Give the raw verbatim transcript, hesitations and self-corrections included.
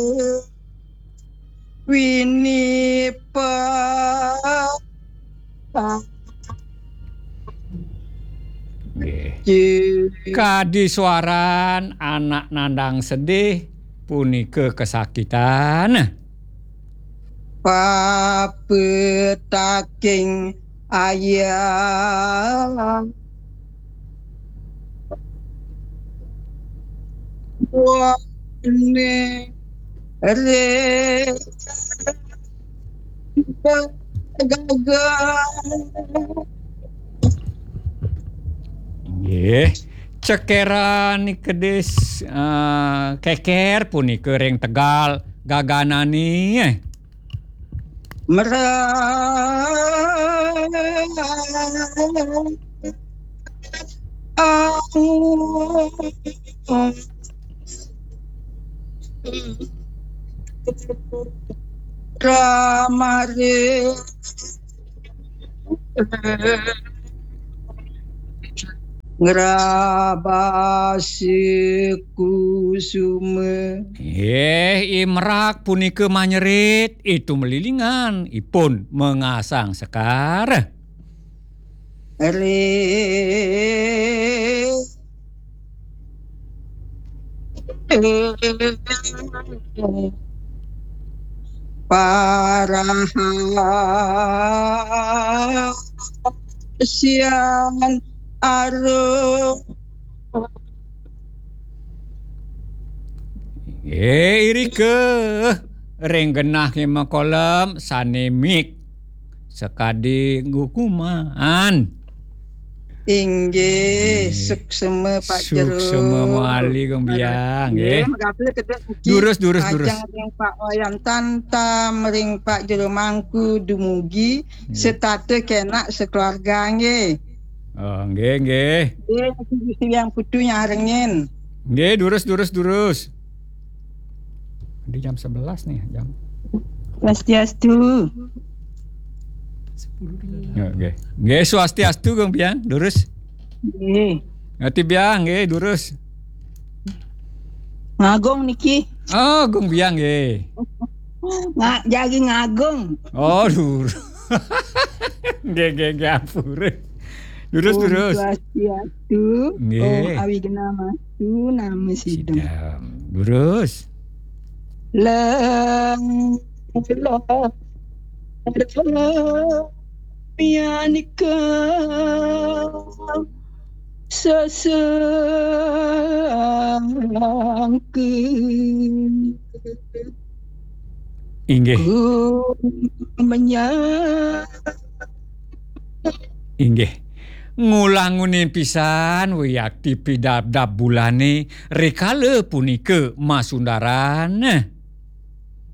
Winipa Kadi suaran anak nandang sedih punika kesakitan. Papetaking ayah wane re gagal. Nggih, cekeran nikedes uh, keker punika ring Tegal gaganani. Merah Ramare ngerabasi kusuma. Eh, imrak punika manyerit itu melilingan ipun mengasang sekar. Re parahasian arum. Eh, irike ring genah makolem sanemik sekadi gukuman. Inggih, suksema Pak Jero. Suksema mali kang biang nggih. Durus durus durus. Ajeng ring Pak Wayan Tantam ring Pak Jero Mangku dumugi setate kenak sekeluarga nggih. Oh, nggih nggih. Nggih, yang putu nyarengin. Nggih, durus durus durus. Di jam sebelas nih, jam. Swastiastu. Nggih. Nggih, swastiastu kang biang, durus. Nggih. Ngati biang nggih, durus. Ngagong niki. Oh, gong biang nggih. Nggak jadi ngagong. Oh, durus. Nggih nggih nggih ampun. Durus durus. Swastiastu. Nggih. Oh, awi genama tu nama sidem. Durus. Lang pianika sesangku inggih menyang inggih ngulangunin pisan wiyakti pidab-dab bulane rekale punika masundaran.